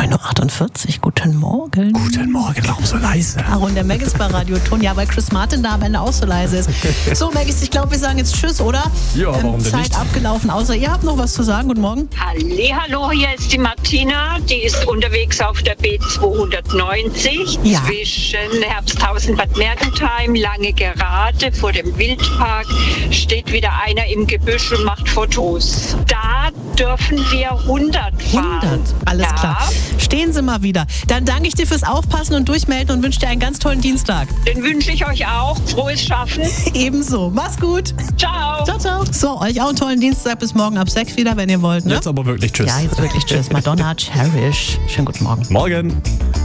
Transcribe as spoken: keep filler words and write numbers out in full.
neun Uhr achtundvierzig. Guten Morgen. Guten Morgen, warum so leise? Caro und der Mag ist bei Radio Ton. Ja, weil Chris Martin da am Ende auch so leise ist. So, Mag, ich glaube, wir sagen jetzt Tschüss, oder? Ja, warum denn Zeit nicht? abgelaufen, außer ihr habt noch was zu sagen. Guten Morgen. Hallihallo, hier ist die Martina. Die ist unterwegs auf der B zweihundertneunzig Ja. zwischen Herbsthausen, Bad Mergentheim, lange Gerade vor dem Wildpark. Steht wieder einer im Gebüsch und macht Fotos. Da dürfen wir hundert fahren. hundert, alles ja. klar. Stehen Sie mal wieder. Dann danke ich dir fürs Aufpassen und Durchmelden und wünsche dir einen ganz tollen Dienstag. Den wünsche ich euch auch. Frohes Schaffen. Ebenso. Mach's gut. Ciao. Ciao, ciao. So, euch auch einen tollen Dienstag. Bis morgen ab sechs wieder, wenn ihr wollt. Ne? Jetzt aber wirklich Tschüss. Ja, jetzt wirklich Tschüss. Madonna, Cherish. Schönen guten Morgen. Morgen.